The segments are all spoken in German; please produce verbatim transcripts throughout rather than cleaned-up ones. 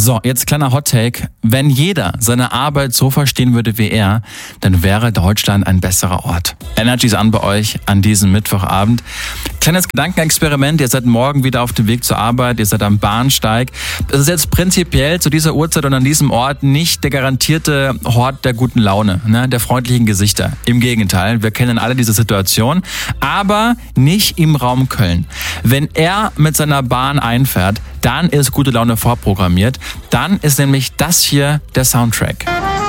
So, jetzt kleiner Hot-Take. Wenn jeder seine Arbeit so verstehen würde wie er, dann wäre Deutschland ein besserer Ort. Energy ist an bei euch an diesem Mittwochabend. Kleines Gedankenexperiment. Ihr seid morgen wieder auf dem Weg zur Arbeit. Ihr seid am Bahnsteig. Es ist jetzt prinzipiell zu dieser Uhrzeit und an diesem Ort nicht der garantierte Hort der guten Laune, ne, der freundlichen Gesichter. Im Gegenteil, wir kennen alle diese Situation. Aber nicht im Raum Köln. Wenn er mit seiner Bahn einfährt, dann ist gute Laune vorprogrammiert. Dann ist nämlich das hier der Soundtrack.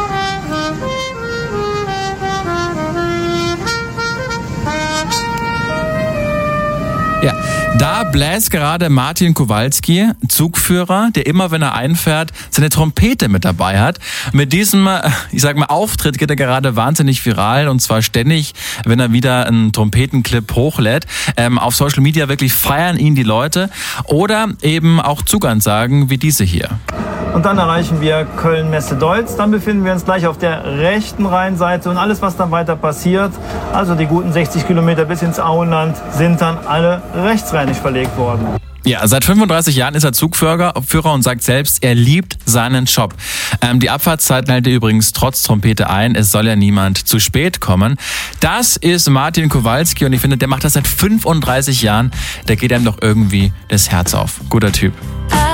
Ja, da bläst gerade Martin Kowalski, Zugführer, der immer, wenn er einfährt, seine Trompete mit dabei hat. Mit diesem, ich sag mal, Auftritt geht er gerade wahnsinnig viral und zwar ständig, wenn er wieder einen Trompetenclip hochlädt. Ähm, auf Social Media wirklich feiern ihn die Leute oder eben auch Zugansagen wie diese hier. Und dann erreichen wir Köln-Messe-Deutz. Dann befinden wir uns gleich auf der rechten Rheinseite und alles, was dann weiter passiert, also die guten sechzig Kilometer bis ins Auenland, sind dann alle rechtsrheinig verlegt worden. Ja, seit fünfunddreißig Jahren ist er Zugführer Führer und sagt selbst, er liebt seinen Job. Ähm, die Abfahrtszeiten hält er übrigens trotz Trompete ein. Es soll ja niemand zu spät kommen. Das ist Martin Kowalski und ich finde, der macht das seit fünfunddreißig Jahren. Der geht einem doch irgendwie das Herz auf. Guter Typ.